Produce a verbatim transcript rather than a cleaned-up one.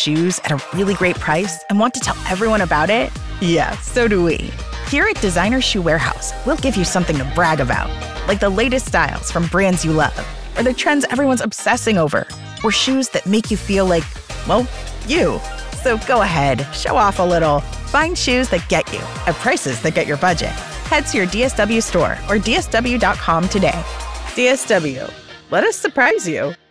shoes at a really great price and want to tell everyone about it? Yeah, so do we. Here at Designer Shoe Warehouse, we'll give you something to brag about, like the latest styles from brands you love, or the trends everyone's obsessing over, or shoes that make you feel like, well, you. So go ahead, show off a little. Find shoes that get you at prices that get your budget. Head to your D S W store or D S W dot com today. D S W, let us surprise you.